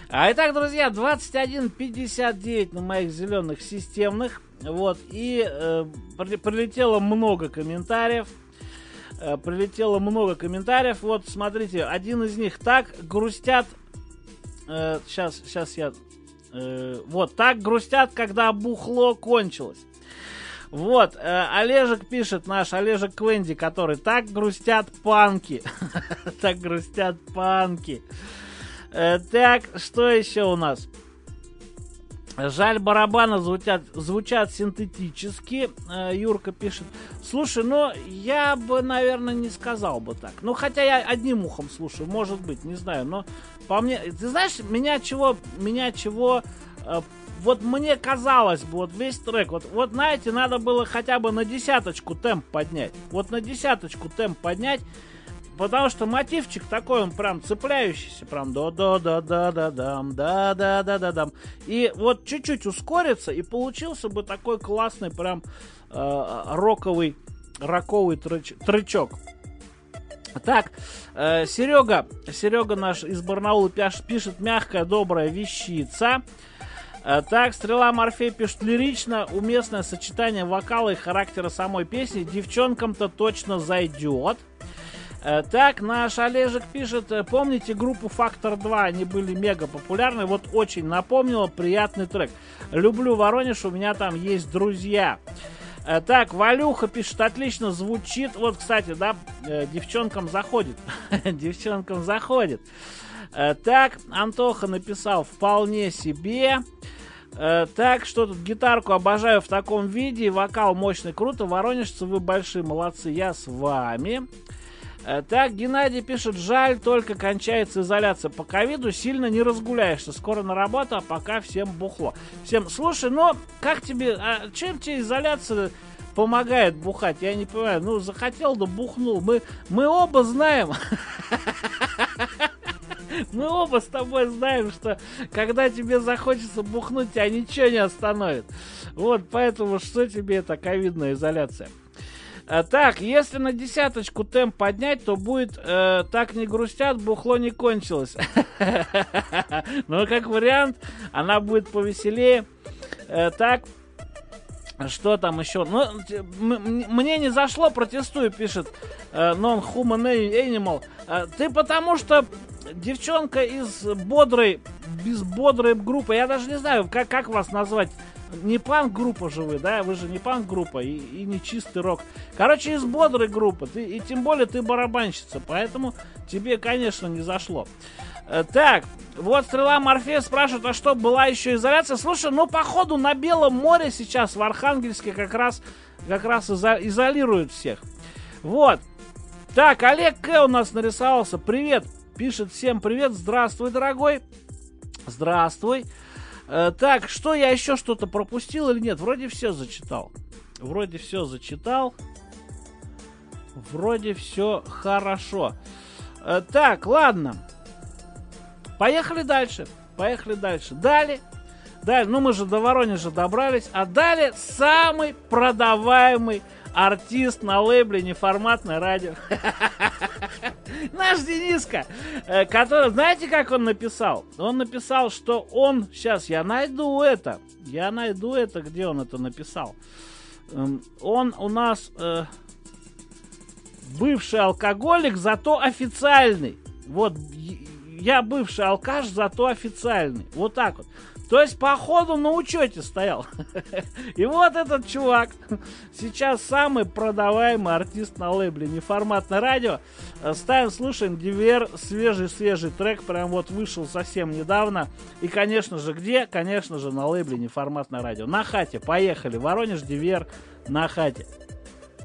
Итак, друзья, 21:59 на моих зеленых системных. Вот, и прилетело много комментариев. Вот, смотрите, один из них: так грустят. Сейчас я. Вот, так грустят, когда бухло кончилось. Вот, Олежек пишет, наш Олежек Квенди, который: так грустят панки. Так грустят панки. Так, что еще у нас? Жаль, барабаны звучат синтетически. Юрка пишет: слушай, ну, я бы, наверное, не сказал бы так. Ну, хотя я одним ухом слушаю, может быть, не знаю. Но по мне, ты знаешь, меня чего, вот мне казалось бы, вот весь трек, вот знаете, надо было хотя бы на 10 темп поднять. Вот на 10 темп поднять. Потому что мотивчик такой, он прям цепляющийся, прям да-да-да-да-да-дам. И вот чуть-чуть ускориться, и получился бы такой классный прям роковый тречок. Так, Серега наш из Барнаула пишет: мягкая, добрая вещица. Так, Стрела Морфей пишет: лирично, уместное сочетание вокала и характера самой песни девчонкам-то точно зайдет. Так, наш Олежек пишет: помните группу Фактор 2? Они были мега популярны. Вот очень напомнило, приятный трек. Люблю Воронеж, у меня там есть друзья. Так, Валюха пишет: отлично звучит. Вот, кстати, да, девчонкам заходит. Девчонкам заходит. Так, Антоха написал: вполне себе. Так, что тут? Гитарку обожаю в таком виде. Вокал мощный, круто. Воронежцы, вы большие молодцы. Я с вами. Так, Геннадий пишет: жаль, только кончается изоляция по ковиду, сильно не разгуляешься, скоро на работу, а пока всем бухло. Всем, слушай, ну, как тебе, чем тебе изоляция помогает бухать? Я не понимаю, ну, захотел да бухнул, мы оба знаем, мы оба с тобой знаем, что когда тебе захочется бухнуть, тебя ничего не остановит. Вот, поэтому что тебе эта ковидная изоляция? Так, если на 10 темп поднять, то будет так не грустят, бухло не кончилось. Но как вариант, она будет повеселее. Так, что там еще? Ну, мне не зашло, протестую, пишет Non-Human Animal. Ты потому что девчонка из бодрой группы, я даже не знаю, как вас назвать. Не панк-группа же вы, да? Вы же не панк-группа и не чистый рок. Короче, из бодрой группы. И тем более ты барабанщица. Поэтому тебе, конечно, не зашло. Так, вот Стрела Морфея спрашивает: а что, была еще изоляция? Слушай, ну, походу, на Белом море сейчас в Архангельске как раз изолируют всех. Вот. Так, Олег К. у нас нарисовался. Привет. Пишет: всем привет. Здравствуй, дорогой. Здравствуй. Так, что я еще что-то пропустил или нет? Вроде все зачитал. Вроде все хорошо. Так, ладно. Поехали дальше. Далее, ну мы же до Воронежа добрались. А далее самый продаваемый артист на лейбле «Неформатное радио». Наш Дениска, который, знаете, как он написал? Он написал, что он... Сейчас, я найду это, где он это написал. Он у нас бывший алкоголик, зато официальный. Вот, я бывший алкаш, зато официальный. Вот так вот. То есть, походу, на учете стоял. И вот этот чувак сейчас самый продаваемый артист на лейбле «Неформатное радио». Ставим, слушаем Дивер, свежий трек, прям вот вышел совсем недавно. И, конечно же, где? Конечно же, на лейбле «Неформатное радио». На хате, поехали. Воронеж, Дивер, на хате.